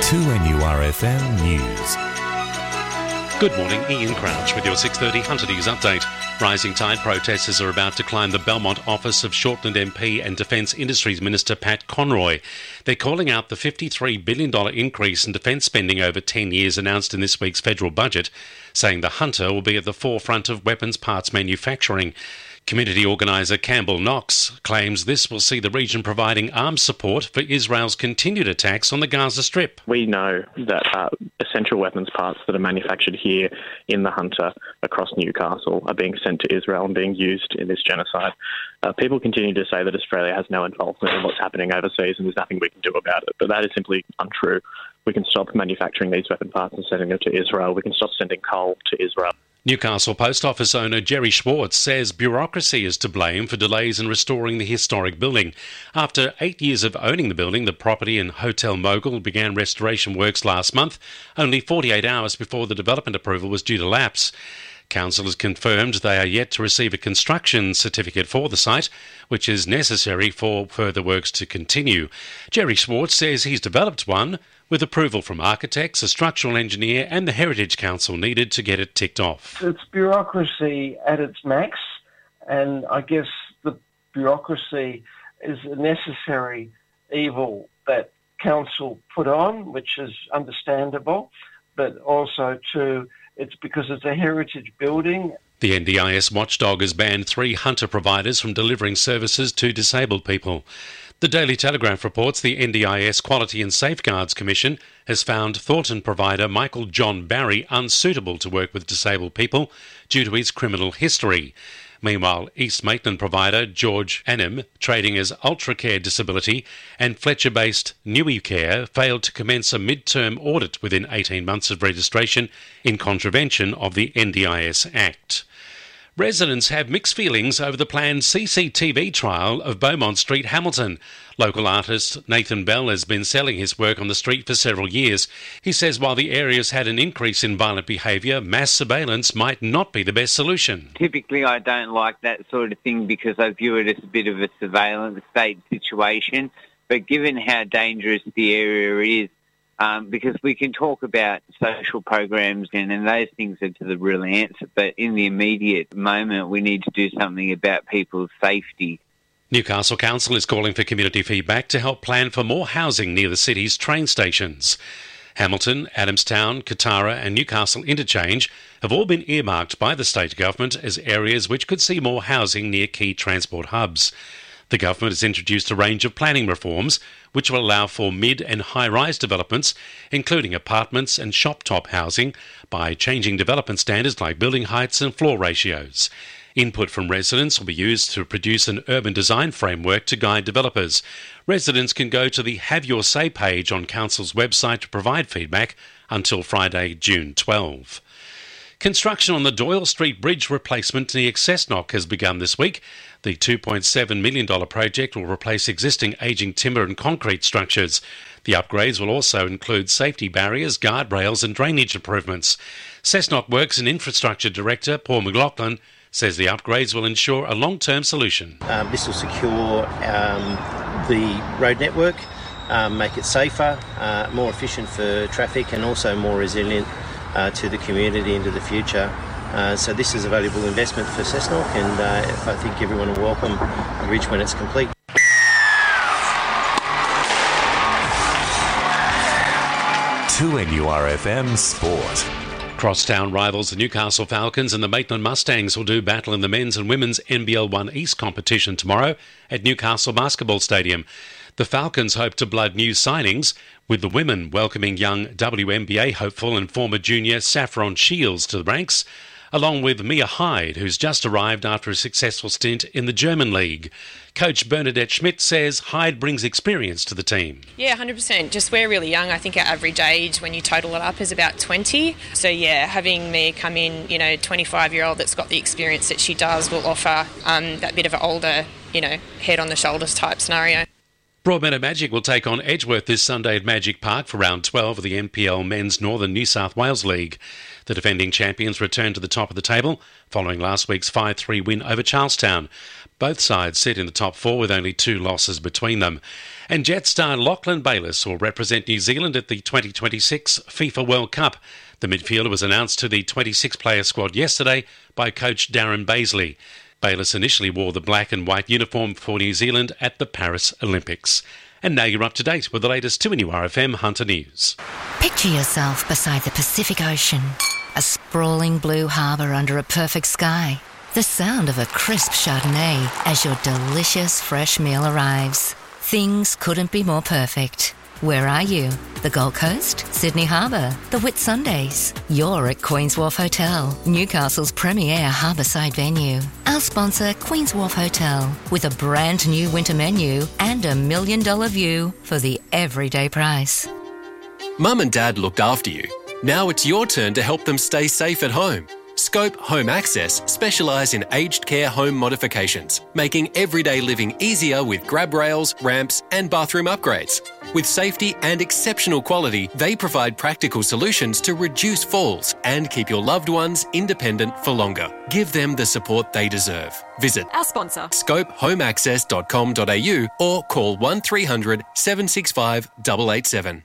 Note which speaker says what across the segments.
Speaker 1: 2NURFM News.
Speaker 2: Good morning, Ian Crouch with your 6:30 Hunter News update. Rising tide protesters are about to climb the Belmont office of Shortland MP and Defence Industries Minister Pat Conroy. They're calling out the $53 billion increase in defence spending over 10 years announced in this week's federal budget, saying the Hunter will be at the forefront of weapons parts manufacturing. Community organiser Campbell Knox claims this will see the region providing arms support for Israel's continued attacks on the Gaza Strip.
Speaker 3: We know that essential weapons parts that are manufactured here in the Hunter across Newcastle are being sent to Israel and being used in this genocide. People continue to say that Australia has no involvement in what's happening overseas and there's nothing we can do about it, but that is simply untrue. We can stop manufacturing these weapon parts and sending them to Israel. We can stop sending coal to Israel.
Speaker 2: Newcastle Post Office owner Jerry Schwartz says bureaucracy is to blame for delays in restoring the historic building. After 8 years of owning the building, the property and hotel mogul began restoration works last month, only 48 hours before the development approval was due to lapse. Council has confirmed they are yet to receive a construction certificate for the site, which is necessary for further works to continue. Jerry Schwartz says he's developed one, with approval from architects, a structural engineer and the Heritage Council needed to get it ticked off.
Speaker 4: It's bureaucracy at its max, and I guess the bureaucracy is a necessary evil that Council put on, which is understandable, but also too, it's because it's a heritage building.
Speaker 2: The NDIS watchdog has banned 3 Hunter providers from delivering services to disabled people. The Daily Telegraph reports the NDIS Quality and Safeguards Commission has found Thornton provider Michael John Barry unsuitable to work with disabled people due to his criminal history. Meanwhile, East Maitland provider George Anim, trading as Ultracare Disability, and Fletcher-based Newey Care failed to commence a mid-term audit within 18 months of registration in contravention of the NDIS Act. Residents have mixed feelings over the planned CCTV trial of Beaumont Street, Hamilton. Local artist Nathan Bell has been selling his work on the street for several years. He says while the area's had an increase in violent behaviour, mass surveillance might not be the best solution.
Speaker 5: Typically, I don't like that sort of thing because I view it as a bit of a surveillance state situation. But given how dangerous the area is, because we can talk about social programs and those things are to the real answer, but in the immediate moment we need to do something about people's safety.
Speaker 2: Newcastle Council is calling for community feedback to help plan for more housing near the city's train stations. Hamilton, Adamstown, Katara and Newcastle Interchange have all been earmarked by the state government as areas which could see more housing near key transport hubs. The government has introduced a range of planning reforms which will allow for mid- and high-rise developments, including apartments and shop-top housing, by changing development standards like building heights and floor ratios. Input from residents will be used to produce an urban design framework to guide developers. Residents can go to the Have Your Say page on Council's website to provide feedback until Friday, June 12. Construction on the Doyle Street Bridge replacement near Cessnock has begun this week. The $2.7 million project will replace existing ageing timber and concrete structures. The upgrades will also include safety barriers, guardrails and drainage improvements. Cessnock Works and Infrastructure Director Paul McLaughlin says the upgrades will ensure a long-term solution.
Speaker 6: This will secure the road network, make it safer, more efficient for traffic and also more resilient to the community into the future. So this is a valuable investment for Cessnock and I think everyone will welcome the bridge when it's complete.
Speaker 1: To NURFM Sport.
Speaker 2: Crosstown rivals the Newcastle Falcons and the Maitland Mustangs will do battle in the men's and women's NBL 1 East competition tomorrow at Newcastle Basketball Stadium. The Falcons hope to blood new signings, with the women welcoming young WNBA hopeful and former junior Saffron Shields to the ranks, along with Mia Hyde, who's just arrived after a successful stint in the German League. Coach Bernadette Schmidt says Hyde brings experience to the team.
Speaker 7: Yeah, 100%. Just we're really young. I think our average age when you total it up is about 20. So yeah, having Mia come in, 25-year-old that's got the experience that she does will offer that bit of an older, head on the shoulders type scenario.
Speaker 2: Broadmeadow Magic will take on Edgeworth this Sunday at Magic Park for round 12 of the NPL Men's Northern New South Wales League. The defending champions return to the top of the table following last week's 5-3 win over Charlestown. Both sides sit in the top 4 with only 2 losses between them. And Jet star Lachlan Bayliss will represent New Zealand at the 2026 FIFA World Cup. The midfielder was announced to the 26-player squad yesterday by coach Darren Baisley. Bayliss initially wore the black and white uniform for New Zealand at the Paris Olympics. And now you're up to date with the latest 2NURFM Hunter News.
Speaker 8: Picture yourself beside the Pacific Ocean, a sprawling blue harbour under a perfect sky. The sound of a crisp Chardonnay as your delicious fresh meal arrives. Things couldn't be more perfect. Where are you? The Gold Coast? Sydney Harbour? The Whitsundays? You're at Queen's Wharf Hotel, Newcastle's premier harbourside venue. Our sponsor, Queen's Wharf Hotel, with a brand new winter menu and $1 million view for the everyday price.
Speaker 9: Mum and Dad looked after you. Now it's your turn to help them stay safe at home. Scope Home Access specialise in aged care home modifications, making everyday living easier with grab rails, ramps and bathroom upgrades. With safety and exceptional quality, they provide practical solutions to reduce falls and keep your loved ones independent for longer. Give them the support they deserve. Visit
Speaker 10: our sponsor,
Speaker 9: scopehomeaccess.com.au or call 1300 765 887.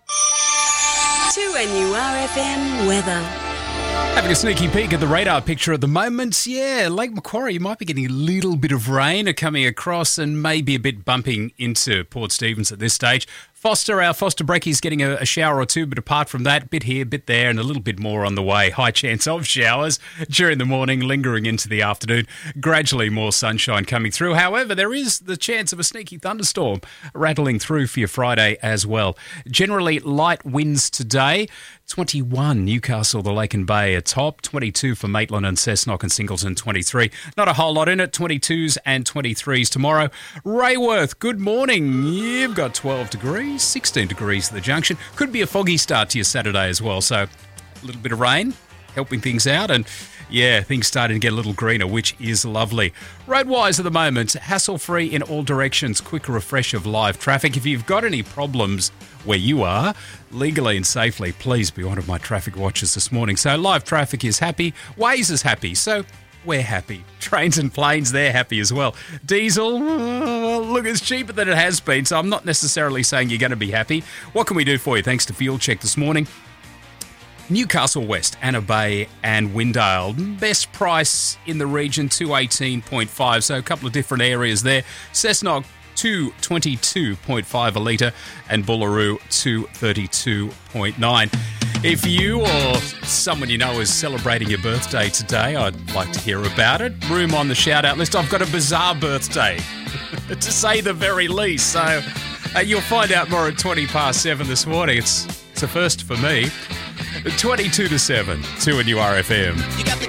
Speaker 10: 2NURFM weather.
Speaker 11: Having a sneaky peek at the radar picture at the moment. Yeah, Lake Macquarie, you might be getting a little bit of rain coming across and maybe a bit bumping into Port Stephens at this stage. Our Foster Breckie's getting a shower or two, but apart from that, bit here, bit there, and a little bit more on the way. High chance of showers during the morning, lingering into the afternoon. Gradually more sunshine coming through. However, there is the chance of a sneaky thunderstorm rattling through for your Friday as well. Generally light winds today. 21 Newcastle, the Lake and Bay atop. 22 for Maitland and Cessnock and Singleton, 23. Not a whole lot in it. 22s and 23s tomorrow. Rayworth, good morning. You've got 12 degrees. 16 degrees at the junction. Could be a foggy start to your Saturday as well, so a little bit of rain helping things out, and yeah, things starting to get a little greener, which is lovely. Roadwise at the moment, hassle-free in all directions, quick refresh of live traffic. If you've got any problems where you are, legally and safely, please be one of my traffic watchers this morning. So live traffic is happy, Waze is happy, so we're happy. Trains and planes, they're happy as well. Diesel, look, it's cheaper than it has been, so I'm not necessarily saying you're going to be happy. What can we do for you? Thanks to Fuel Check this morning. Newcastle West, Anna Bay and Windale. Best price in the region, 218.5, so a couple of different areas there. Cessnock, 222.5 a litre, and Bullaroo, 232.9. If you or someone you know is celebrating your birthday today, I'd like to hear about it. Room on the shout-out list. I've got a bizarre birthday, to say the very least. So you'll find out more at 7:20 this morning. It's a first for me. 22 to 7, 2NURFM.